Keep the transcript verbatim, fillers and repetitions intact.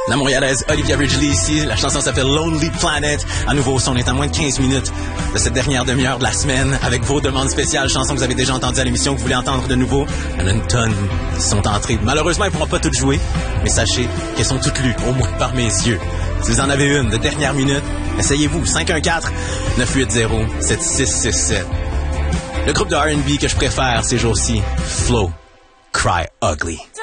La Montréalaise Olivia Ridgely ici. La chanson s'appelle Lonely Planet. À nouveau, on est à moins de quinze minutes de cette dernière demi-heure de la semaine avec vos demandes spéciales, chansons que vous avez déjà entendues à l'émission, que vous voulez entendre de nouveau. Il y en a une tonne qui sont entrées. Malheureusement, elles ne pourront pas toutes jouer, mais sachez qu'elles sont toutes lues, au moins par mes yeux. Si vous en avez une de dernière minute, essayez-vous. cinq un quatre, neuf huit zéro, sept six six sept. Le groupe de R and B que je préfère ces jours-ci, Flo, Cry Ugly.